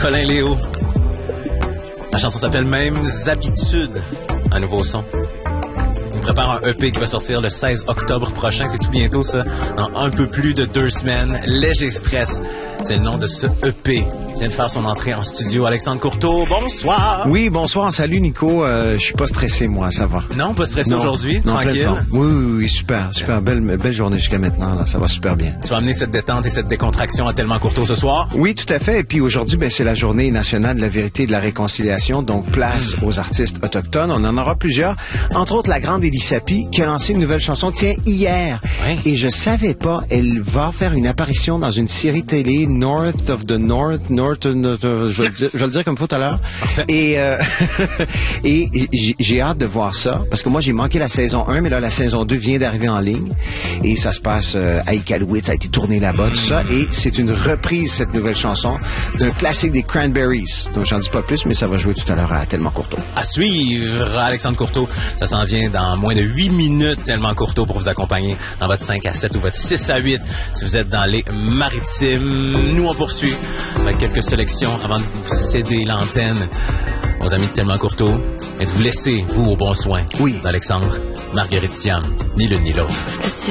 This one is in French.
Colin Léo. La chanson s'appelle Mêmes habitudes. Un nouveau son. On prépare un EP qui va sortir le 16 octobre prochain. C'est tout bientôt, ça. Dans un peu plus de 2 semaines. Léger stress. C'est le nom de ce EP. Il vient de faire son entrée en studio. Alexandre Courteau, bonsoir. Oui, bonsoir. Salut, Nico. Je suis pas stressé, moi. Ça va. Non, pas stressé aujourd'hui. Tranquille. Oui, super. Belle journée jusqu'à maintenant. Là. Ça va super bien. Tu vas amener cette détente et cette décontraction à Tellement Courteau ce soir? Oui, tout à fait. Et puis aujourd'hui, c'est la journée nationale de la vérité et de la réconciliation. Donc, place aux artistes autochtones. On en aura plusieurs. Entre autres, la grande Elie Sapi, qui a lancé une nouvelle chanson, hier. Oui. Et je savais pas, elle va faire une apparition dans une série télé, North of the North, je vais le dire comme il faut tout à l'heure. Parfait. Et j'ai hâte de voir ça, parce que moi, j'ai manqué la saison 1, mais là, la saison 2 vient d'arriver en ligne. Et ça se passe à Iqaluit, ça a été tourné là-bas, tout ça. Et c'est une reprise, cette nouvelle chanson, d'un classique des Cranberries. Donc, j'en dis pas plus, mais ça va jouer tout à l'heure à Tellement Courteau. À suivre, Alexandre Courteau. Ça s'en vient dans moins de 8 minutes, Tellement Courteau, pour vous accompagner dans votre 5 à 7 ou votre 6 à 8 si vous êtes dans les maritimes. Nous, on poursuit avec quelques sélections avant de vous céder l'antenne aux amis de Tellement Courteau et de vous laisser, vous, au bon soin. Oui. D'Alexandre, Marguerite Thiam, ni l'une ni l'autre.